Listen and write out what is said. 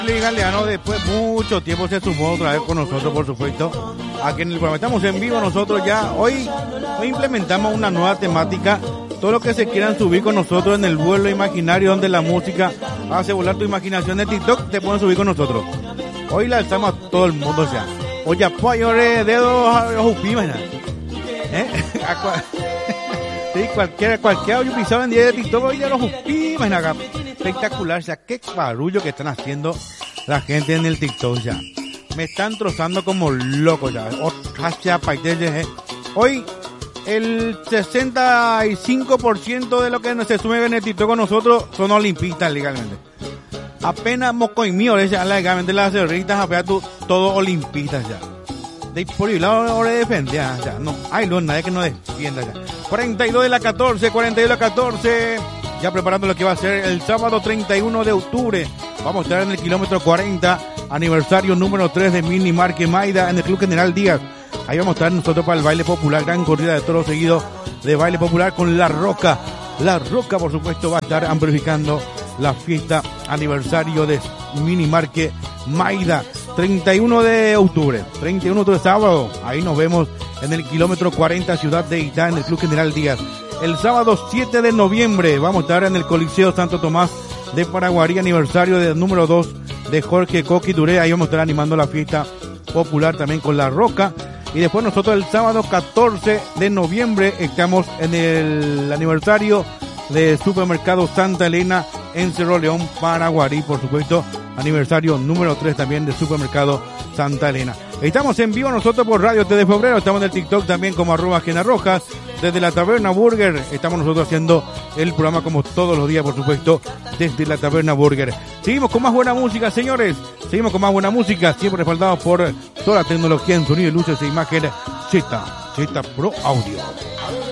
Galeano después mucho tiempo se sumó otra vez con nosotros, por supuesto. Aquí en el programa estamos en vivo nosotros ya. Hoy implementamos una nueva temática. Todo lo que se quieran subir con nosotros en el vuelo imaginario donde la música hace volar tu imaginación de TikTok, te pueden subir con nosotros. Hoy la alzamos a todo el mundo ya. Oye, apoyo de dedos a los upimas. Sí, cualquiera yo pisaba en día de TikTok, hoy ya los upimas acá. Espectacular, ya qué barullo que están haciendo la gente en el TikTok ya. Me están trozando como loco ya. Hoy el 65% de lo que se sube en el TikTok con nosotros son olimpistas legalmente. Apenas moco y mío, legalmente las cerritas, apenas todo olimpistas ya. De por el lado ahora defender ya. No hay nadie que no defienda ya. 42 de la 14. Ya preparando lo que va a ser el sábado 31 de octubre. Vamos a estar en el kilómetro 40, aniversario número 3 de Mini Marque Maida en el Club General Díaz. Ahí vamos a estar nosotros para el baile popular, gran corrida de toros seguido de baile popular con La Roca. La Roca, por supuesto, va a estar amplificando la fiesta aniversario de Mini Marque Maida. 31 de octubre, sábado. Ahí nos vemos en el kilómetro 40, Ciudad de Itá, en el Club General Díaz. El sábado 7 de noviembre vamos a estar en el Coliseo Santo Tomás de Paraguarí, aniversario del número 2 de Jorge Coqui Duré. Ahí vamos a estar animando la fiesta popular también con La Roca. Y después nosotros el sábado 14 de noviembre estamos en el aniversario de Supermercado Santa Elena en Cerro León, Paraguarí, por supuesto. Aniversario número 3 también de Supermercado Santa Elena. Estamos en vivo nosotros por Radio T de Febrero. Estamos en el TikTok también como @GenaRojas. Desde la Taberna Burger estamos nosotros haciendo el programa como todos los días, por supuesto, desde la Taberna Burger. Seguimos con más buena música, señores. Seguimos con más buena música, siempre respaldados por toda la tecnología en sonido, luces e imagen. Z Pro Audio.